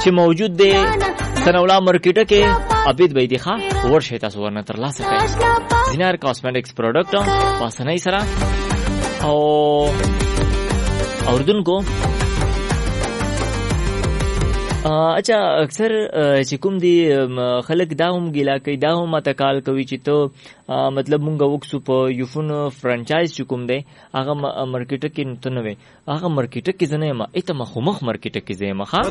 چې موجود دی سنولا مارکیټه کې ابید بيدی ښه ورشي تاسو ورنه ترلاسه کړئ. زینار کاسمیټکس پروډکټ په اسانۍ سره او اوردونکو اچھا اکثر چې کوم دی خلک دا هم ګیلا کوي دا هم ماته کال کوي چې ته مطلب مونږ وکسو په یوفون فرانچایز چې کوم دی هغه مارکیټه کې نته نه وي هغه مارکیټه کې زنه ما ایته مخ مارکیټه کې زما